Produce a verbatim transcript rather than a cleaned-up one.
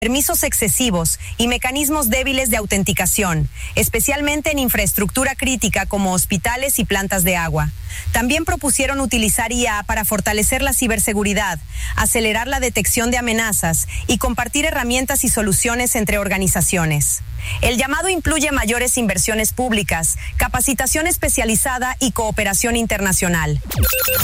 permisos excesivos y mecanismos débiles de autenticación, especialmente en infraestructura crítica como hospitales y plantas de agua. También propusieron utilizar I A para fortalecer la ciberseguridad, acelerar la detección de amenazas y compartir herramientas y soluciones entre organizaciones. El llamado incluye mayores inversiones públicas, capacitación especializada y cooperación internacional.